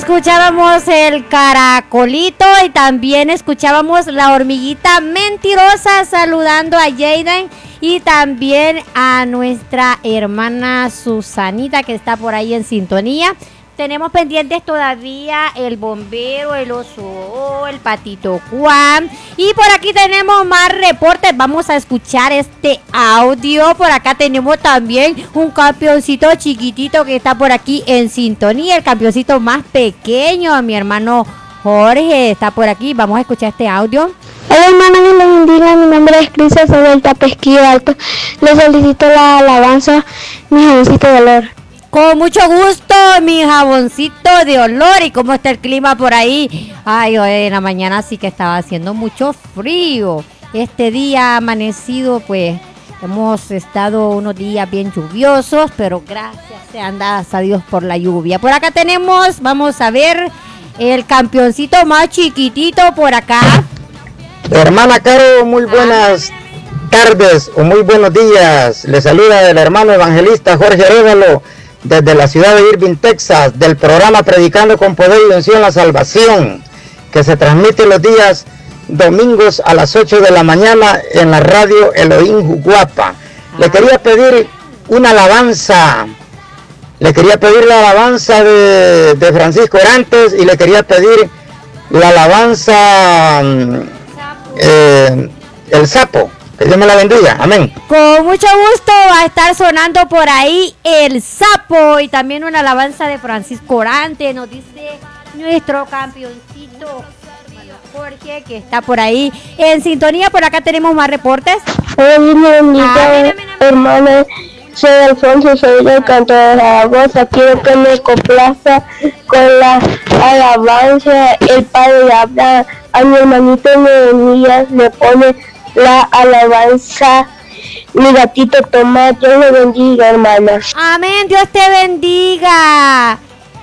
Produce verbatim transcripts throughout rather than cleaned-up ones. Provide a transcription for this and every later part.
escuchábamos el caracolito y también escuchábamos la hormiguita mentirosa saludando a Jaden y también a nuestra hermana Susanita que está por ahí en sintonía. Tenemos pendientes todavía el bombero, el oso, el patito Juan. Y por aquí tenemos más reportes. Vamos a escuchar este audio. Por acá tenemos también un campeoncito chiquitito que está por aquí en sintonía. El campeoncito más pequeño, mi hermano Jorge, está por aquí. Vamos a escuchar este audio. Hola hermana, que les bendiga. Mi nombre es Crisa, soy del Tapesquillo Alto. Le solicito la alabanza, mi jaboncito de olor. Con mucho gusto, mi jaboncito de olor. ¿Y cómo está el clima por ahí? Ay, hoy en la mañana sí que estaba haciendo mucho frío. Este día amanecido, pues, hemos estado unos días bien lluviosos, pero gracias sean dadas a Dios por la lluvia. Por acá tenemos, vamos a ver, el campeoncito más chiquitito por acá. Hermana Caro, muy buenas tardes o muy buenos días. Le saluda el hermano evangelista Jorge Arévalo desde la ciudad de Irving, Texas, del programa Predicando con Poder y Unción la Salvación, que se transmite los días domingos a las ocho de la mañana en la radio Elohim Juguapa. Le quería pedir una alabanza, le quería pedir la alabanza de, de Francisco Orantes y le quería pedir la alabanza eh, El Sapo. Que Dios me la bendiga, amén. Con mucho gusto va a estar sonando por ahí El Sapo y también una alabanza de Francisco Orante, nos dice nuestro campeoncito Jorge, que está por ahí en sintonía. Por acá tenemos más reportes. Hola, Dios me bendiga, hermana. Soy Alfonso, soy del canto de Zaragoza. Quiero que me complaza con la alabanza El Padre de Abraham. A mi hermanito Nehemías le pone la alabanza Mi Gatito Tomás. Dios le bendiga, hermana. Amén, Dios te bendiga.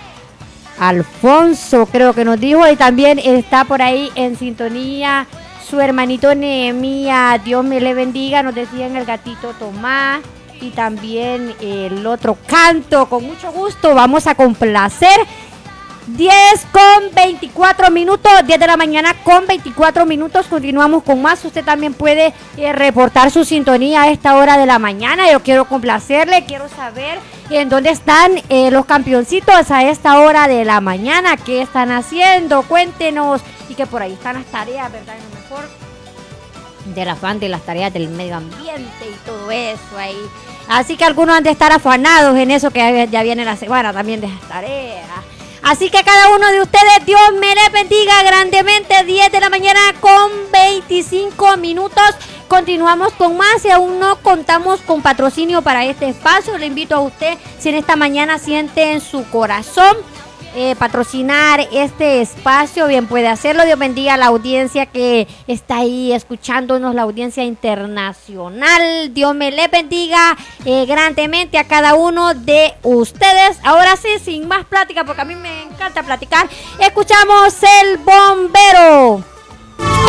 Alfonso creo que nos dijo, y también está por ahí en sintonía su hermanito Nehemías. Dios me le bendiga, nos decían El Gatito Tomás y también el otro canto. Con mucho gusto vamos a complacer. diez con veinticuatro minutos, diez de la mañana con veinticuatro minutos. Continuamos con más. Usted también puede eh, reportar su sintonía a esta hora de la mañana. Yo quiero complacerle, quiero saber en dónde están eh, los campeoncitos a esta hora de la mañana, qué están haciendo, cuéntenos. Y que por ahí están las tareas, ¿verdad? A lo mejor del afán de las tareas del medio ambiente y todo eso ahí. Así que algunos han de estar afanados en eso, que ya viene la semana también de las tareas. Así que cada uno de ustedes, Dios me les bendiga grandemente. diez de la mañana con veinticinco minutos. Continuamos con más y aún no contamos con patrocinio para este espacio. Le invito a usted, si en esta mañana siente en su corazón eh, patrocinar este espacio, bien puede hacerlo. Dios bendiga a la audiencia que está ahí escuchándonos, la audiencia internacional. Dios me le bendiga eh, grandemente a cada uno de ustedes. Ahora sí, sin más plática, porque a mí me encanta platicar, escuchamos El Bombero.